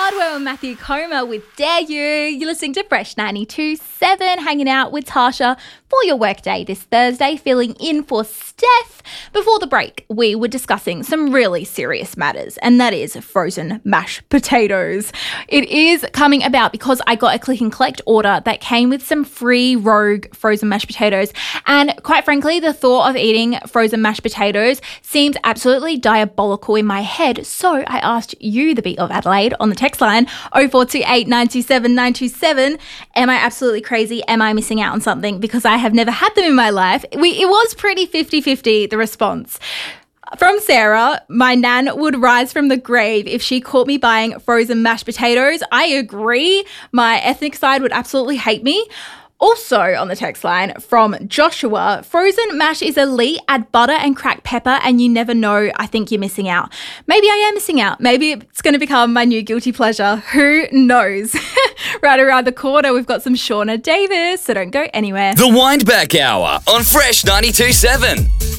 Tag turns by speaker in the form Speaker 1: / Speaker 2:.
Speaker 1: Cardwell and Matthew Comer with Dare You. You're listening to Fresh 92.7, hanging out with Tasha for your workday this Thursday, filling in for Steph. Before the break, we were discussing some really serious matters, and that is frozen mashed potatoes. It is coming about because I got a click and collect order that came with some free Rogue frozen mashed potatoes, and quite frankly, the thought of eating frozen mashed potatoes seems absolutely diabolical in my head. So I asked you, the Beat of Adelaide, on the text line 0428 97 927. Am I absolutely crazy? Am I missing out on something? Because I have never had them in my life. It was pretty 50-50, the response. From Sarah, my nan would rise from the grave if she caught me buying frozen mashed potatoes. I agree. My ethnic side would absolutely hate me. Also on the text line from Joshua, frozen mash is elite. Add butter and cracked pepper and you never know. I think you're missing out. Maybe I am missing out. Maybe it's going to become my new guilty pleasure. Who knows? Right around the corner, we've got some Shauna Davis, so don't go anywhere.
Speaker 2: The Windback Hour on Fresh 92.7.